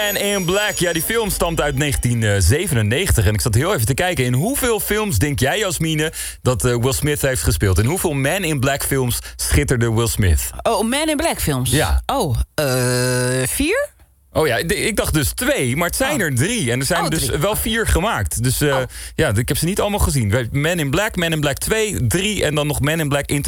Man in Black, ja, die film stamt uit 1997. En ik zat heel even te kijken. In hoeveel films denk jij, Jasmine, dat Will Smith heeft gespeeld? In hoeveel Man in Black films schitterde Will Smith? Oh, Man in Black films? Ja. 4? Oh ja, ik dacht dus 2, maar het zijn er 3. En er zijn dus 3. wel 4 gemaakt. Dus ja, ik heb ze niet allemaal gezien. Man in Black 2, 3 en dan nog Man in Black